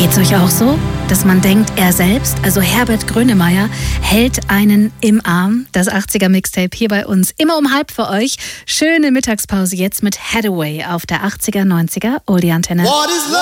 Geht's euch auch so, dass man denkt, er selbst, also Herbert Grönemeyer, hält einen im Arm? Das 80er Mixtape hier bei uns, immer um halb für euch. Schöne Mittagspause jetzt mit Hathaway auf der 80er, 90er Oldie Antenne.